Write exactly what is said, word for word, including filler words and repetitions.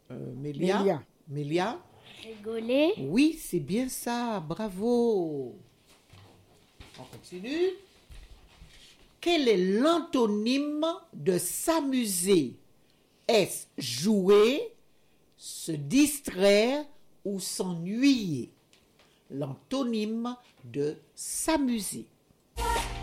Euh, Mélia. Mélia. Mélia. Rigoler. Oui, c'est bien ça. Bravo. On continue. Quel est l'antonyme de s'amuser? Est-ce jouer, se distraire ou s'ennuyer? L'antonyme de s'amuser.